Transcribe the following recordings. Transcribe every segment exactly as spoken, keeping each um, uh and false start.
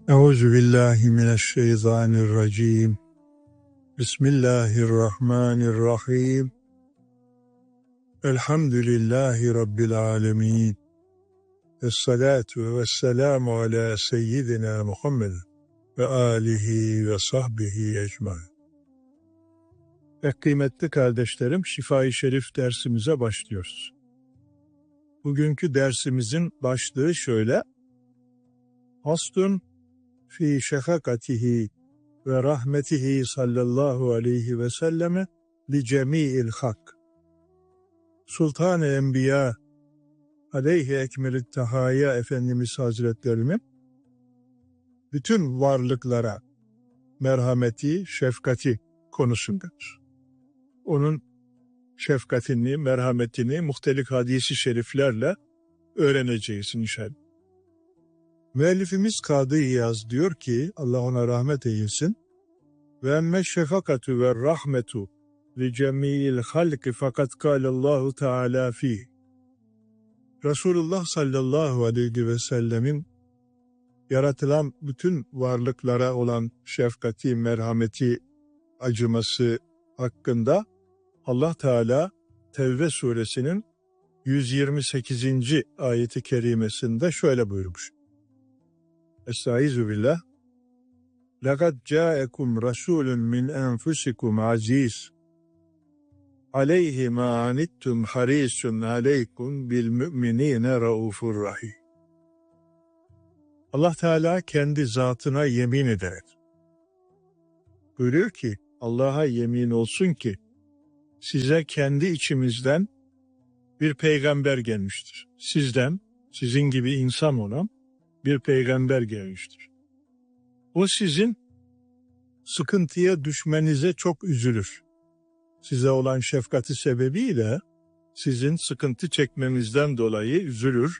Euzu billahi mineşşeytanirracim. Bismillahirrahmanirrahim. Elhamdülillahi rabbil alamin. Essalatu vesselamu ala seyyidina Muhammed ve alihi ve sahbihi ecmaîn. Ve kıymetli kardeşlerim, Şifa-i Şerif dersimize başlıyoruz. Bugünkü dersimizin başlığı şöyle: Haslun fi şefakatihi ve rahmetihi sallallahu aleyhi ve selleme li cemi'il hak. Sultan-ı Enbiya aleyhi ekmelit tahaya Efendimiz Hazretlerinin bütün varlıklara merhameti, şefkati konusundadır. Onun şefkatini, merhametini muhtelif hadisi şeriflerle öğreneceğiz inşallah. Müellifimiz Kadı İyaz diyor ki, Allah ona rahmet eylesin, ve emme şefakatu ve rahmetu li cemi'il halki fakat kâlallahu teâlâ fîh. Resulullah sallallahu aleyhi ve sellemin yaratılan bütün varlıklara olan şefkati, merhameti, acıması hakkında Allah Teala Tevbe suresinin yüz yirmi sekizinci ayeti kerimesinde şöyle buyurmuş: Estaizu billah. Laqad ca'ekum rasulun min enfusikum aziz. Aleyhi ma anittum harisun aleykum bil müminine raufur rahim. Allah Teala kendi zatına yemin eder. Buyuruyor ki, Allah'a yemin olsun ki size kendi içimizden bir peygamber gelmiştir. Sizden, sizin gibi insan olan bir peygamber gelmiştir. O sizin sıkıntıya düşmenize çok üzülür. Size olan şefkati sebebiyle sizin sıkıntı çekmenizden dolayı üzülür.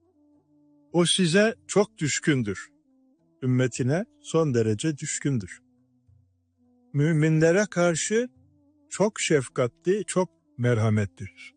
O size çok düşkündür. Ümmetine son derece düşkündür. Müminlere karşı çok şefkatli, çok merhametlidir.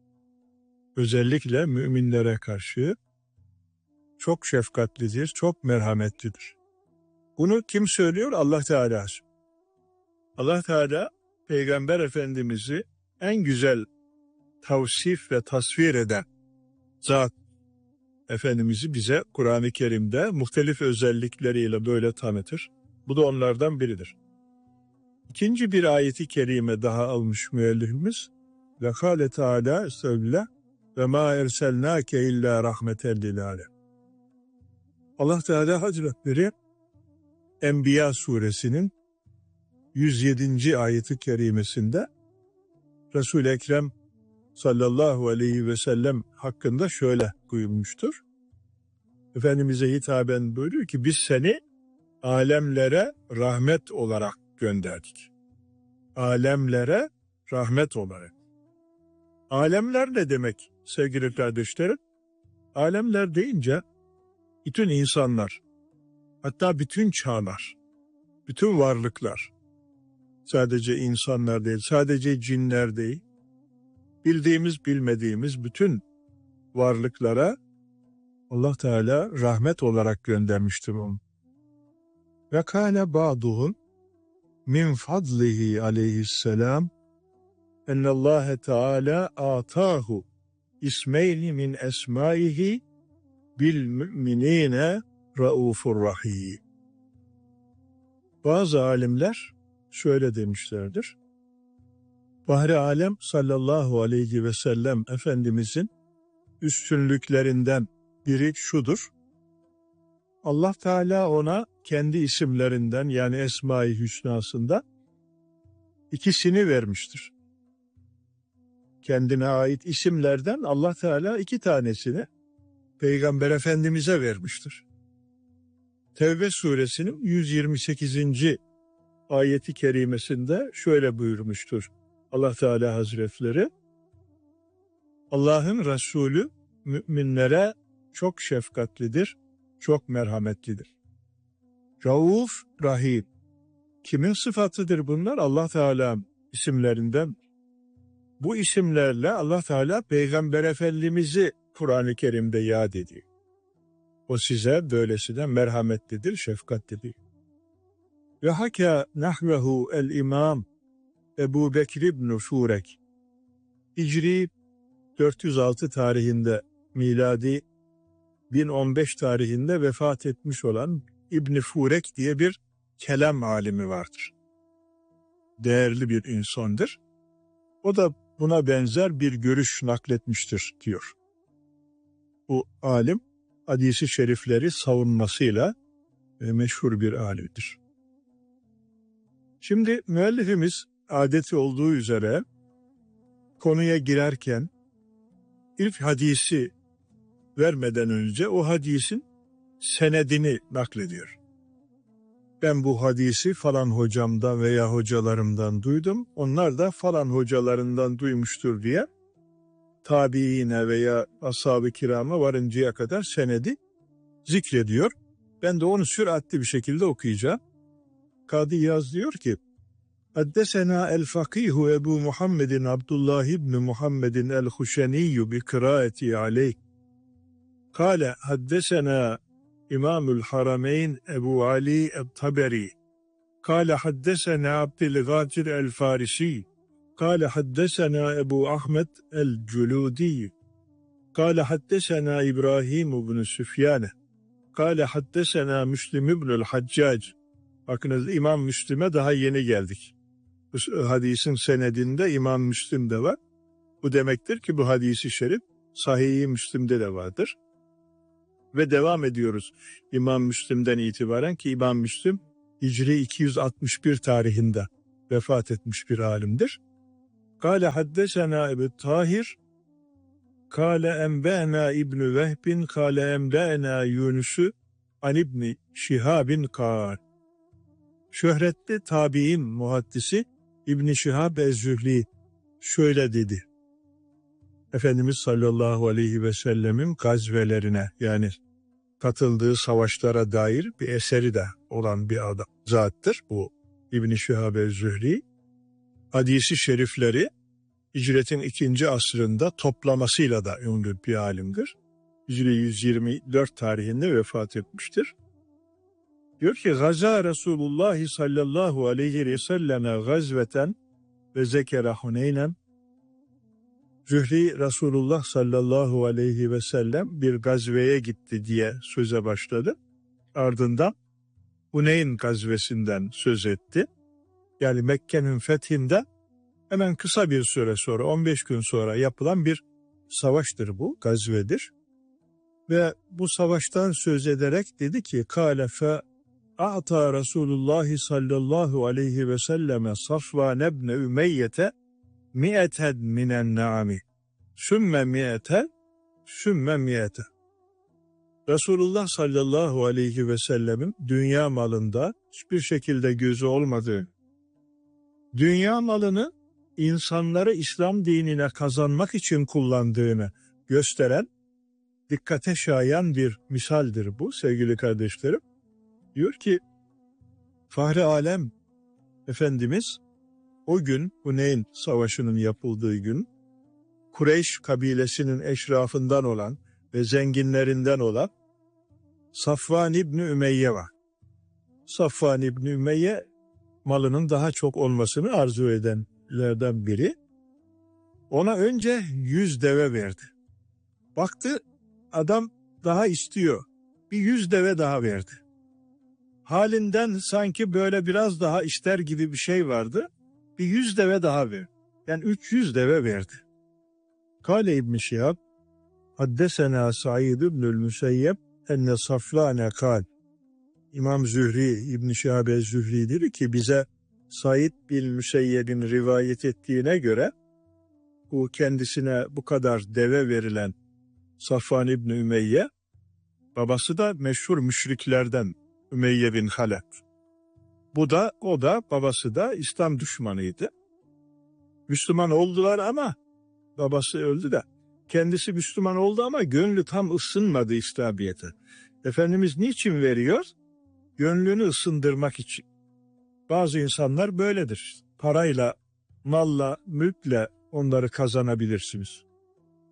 Özellikle müminlere karşı çok şefkatlidir, çok merhametlidir. Bunu kim söylüyor? Allah Teala. Allah Teala Peygamber Efendimiz'i en güzel tavsif ve tasvir eden zat Efendimiz'i bize Kur'an-ı Kerim'de muhtelif özellikleriyle böyle tanıtır. Bu da onlardan biridir. İkinci bir ayeti kerime daha almış müellifimiz. Ve kâle Teala estağfirullah ve mâ erselnâke illâ rahmeten lil âlem. Allah Teala Hazretleri Enbiya suresinin yüz yedinci ayeti kerimesinde Resul-i Ekrem sallallahu aleyhi ve sellem hakkında şöyle buyurmuştur. Efendimiz'e hitaben buyuruyor ki biz seni alemlere rahmet olarak gönderdik. Alemlere rahmet olarak. Alemler ne demek sevgili kardeşlerim? Alemler deyince bütün insanlar, hatta bütün çağlar, bütün varlıklar, sadece insanlar değil, sadece cinler değil, bildiğimiz bilmediğimiz bütün varlıklara Allah Teala rahmet olarak göndermiştir onu. Ve kâne ba'duhum min fadlihi aleyhisselam ennallâhe Teala âtâhu ismeyni min esmâihi bil müminine raufur rahim. Bazı alimler şöyle demişlerdir. Bahri Alem sallallahu aleyhi ve sellem Efendimizin üstünlüklerinden biri şudur. Allah Teala ona kendi isimlerinden, yani Esma-i Hüsna'sında ikisini vermiştir. Kendine ait isimlerden Allah Teala iki tanesini Peygamber Efendimiz'e vermiştir. Tevbe suresinin yüz yirmi sekizinci ayeti kerimesinde şöyle buyurmuştur Allah Teala Hazretleri: Allah'ın Resulü müminlere çok şefkatlidir, çok merhametlidir. Rauf, Rahim. Kimin sıfatıdır bunlar? Allah Teala isimlerinden. Bu isimlerle Allah Teala Peygamber Efendimiz'i Kur'an-ı Kerim'de yad ediyor. O size böylesine merhametlidir, şefkatlidir. Ve haka nahvehu el imam Ebu Bekir İbn-i Furek. Hicri dört yüz altı tarihinde, miladi bin on beş tarihinde vefat etmiş olan İbn-i Furek diye bir kelam alimi vardır. Değerli bir insandır. O da buna benzer bir görüş nakletmiştir diyor. Bu alim hadisi şerifleri savunmasıyla meşhur bir alimdir. Şimdi müellifimiz adeti olduğu üzere konuya girerken ilk hadisi vermeden önce o hadisin senedini naklediyor. Ben bu hadisi falan hocamdan veya hocalarımdan duydum, onlar da falan hocalarından duymuştur diye tabiine veya ashab-ı kirama varıncaya kadar senedi zikrediyor. Ben de onu süratli bir şekilde okuyacağım. Kadı İyaz diyor ki, Haddesena el-fakihu Ebu Muhammedin Abdullah ibn Muhammedin el-Huşeniyyü bi kıraati aleyh. Kale haddesena İmamul Harameyn Ebu Ali el-Taberi. Kale haddesena Abdülgâdir el-Farisi. Kale haddesena Ebu Ahmet el-Cülûdi. Kale haddesena İbrahim ibn Süfyan. Kale haddesena Müslim ibnül Haccac. Bakınız, İmam Müslim'e daha yeni geldik. Bu hadisin senedinde İmam Müslim de var. Bu demektir ki bu hadisi şerif Sahih-i Müslim'de de vardır. Ve devam ediyoruz İmam Müslim'den itibaren ki İmam Müslim Hicri iki yüz altmış bir tarihinde vefat etmiş bir alimdir. Kale haddesena Ebu Tahir. Kale enbe'na İbn-i Vehbin. Kale enbe'na Yunus'u an İbn-i Şihabin kâl. Şöhretli tabi'in muhaddisi İbn-i Şihab ez-Zühri şöyle dedi. Efendimiz sallallahu aleyhi ve sellemin gazvelerine, yani katıldığı savaşlara dair bir eseri de olan bir adam, zattır bu İbn-i Şihab ez-Zühri. Hadisi şerifleri hicretin ikinci asrında toplamasıyla da ünlü bir alimdir. Hicri yüz yirmi dört tarihinde vefat etmiştir. Diyor ki, Gaza Resulullah sallallahu aleyhi ve selleme gazveten ve zekere Huneynen. Zühri Resulullah sallallahu aleyhi ve sellem bir gazveye gitti diye söze başladı. Ardından Huneyn gazvesinden söz etti. Yani Mekke'nin fethinde hemen kısa bir süre sonra, on beş gün sonra yapılan bir savaştır bu, gazvedir. Ve bu savaştan söz ederek dedi ki, Kâle fe a'ta Resulullah sallallahu aleyhi ve selleme Safvan ibn Ümeyyete mi'eten minen na'ami. Sümme mi'eten, sümme mi'eten. Resulullah sallallahu aleyhi ve sellemin dünya malında hiçbir şekilde gözü olmadığı, dünya malını insanları İslam dinine kazanmak için kullandığını gösteren, dikkate şayan bir misaldir bu sevgili kardeşlerim. Diyor ki, Fahri Alem Efendimiz o gün, Huneyn Savaşı'nın yapıldığı gün, Kureyş kabilesinin eşrafından olan ve zenginlerinden olan Safvan İbni Ümeyye var. Safvan İbni Ümeyye malının daha çok olmasını arzu edenlerden biri. Ona önce yüz deve verdi. Baktı adam daha istiyor. Bir yüz deve daha verdi. Halinden sanki böyle biraz daha ister gibi bir şey vardı. Bir yüz deve daha verdi. Yani üç yüz deve verdi. Kale İbn-i Şihab, Haddesena Said ibnül Müseyyeb enne Saflane kal. İmam Zühri, İbn-i Şihab ez-Zühri dedi ki bize Said bin Müseyyeb'in rivayet ettiğine göre bu kendisine bu kadar deve verilen Safvan İbn Ümeyye, babası da meşhur müşriklerden Ümeyye bin Halef. Bu da, o da, babası da İslam düşmanıydı. Müslüman oldular ama babası öldü de kendisi Müslüman oldu ama gönlü tam ısınmadı İslamiyet'e. Efendimiz niçin veriyor? Gönlünü ısındırmak için. Bazı insanlar böyledir. Parayla, malla, mülkle onları kazanabilirsiniz.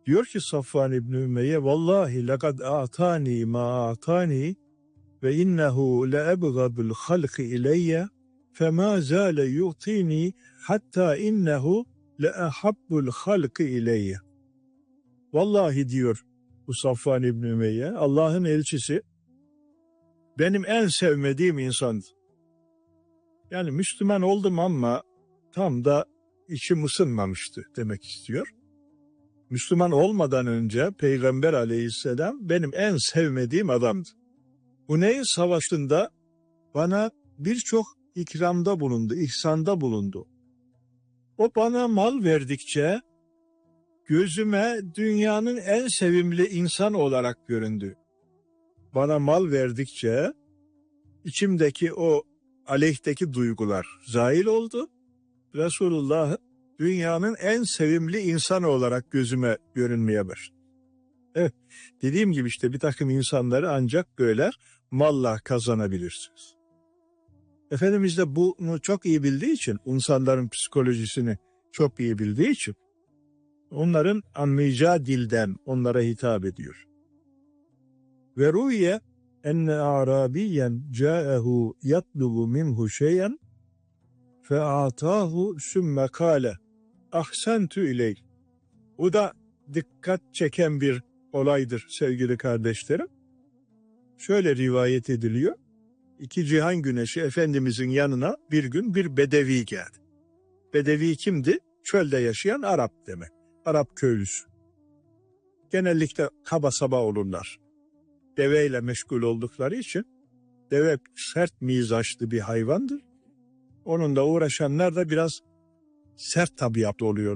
Diyor ki Safvan İbni Ümeyye, vallahi lekad a'tani ma a'tani ve innehu leebgadul halqi ileyye fema zâle yu'tini hatta innehu leahabbul halqi ileyye. Vallahi diyor bu Safvan İbni Ümeyye, Allah'ın elçisi benim en sevmediğim insandı. Yani Müslüman oldum ama tam da içim ısınmamıştı demek istiyor. Müslüman olmadan önce Peygamber aleyhisselam benim en sevmediğim adamdı. Huneyn Savaşı'nda bana birçok ikramda bulundu, ihsanda bulundu. O bana mal verdikçe gözüme dünyanın en sevimli insan olarak göründü. Bana mal verdikçe içimdeki o aleyhteki duygular zahil oldu. Resulullah dünyanın en sevimli insanı olarak gözüme görünmeye başladı. Evet, dediğim gibi işte bir takım insanları ancak böyle malla kazanabilirsiniz. Efendimiz de bunu çok iyi bildiği için, insanların psikolojisini çok iyi bildiği için onların anlayacağı dilden onlara hitap ediyor. Ve ruye enne arabiyen ca'ehu yatlubu minhu şeyen fe'atahu sümme kâle ahsentu ileyh. Bu da dikkat çeken bir olaydır sevgili kardeşlerim. Şöyle rivayet ediliyor. İki cihan güneşi Efendimizin yanına bir gün bir bedevi geldi. Bedevi kimdi? Çölde yaşayan Arap demek. Arap köylüsü. Genellikle kaba saba olurlar. Deveyle meşgul oldukları için deve sert mizaçlı bir hayvandır. Onunla uğraşanlar da biraz sert tabiatlı oluyor.